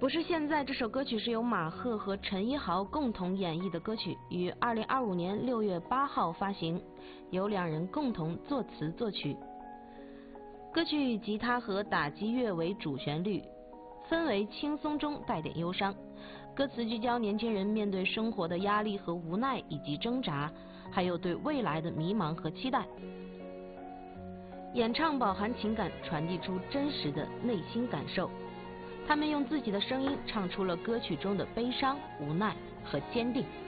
不是现在这首歌曲是由马赫和陈一豪共同演绎的歌曲，于2025年6月8号发行，由两人共同作词作曲。歌曲以吉他和打击乐为主旋律，氛围轻松中带点忧伤。歌词聚焦年轻人面对生活的压力和无奈以及挣扎，还有对未来的迷茫和期待。演唱饱含情感，传递出真实的内心感受。他们用自己的声音唱出了歌曲中的悲伤、无奈和坚定。